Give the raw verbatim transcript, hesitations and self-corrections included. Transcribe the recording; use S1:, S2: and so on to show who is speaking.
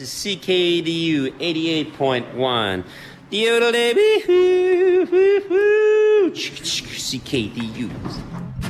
S1: C K D U eighty-eight point one. C K D U.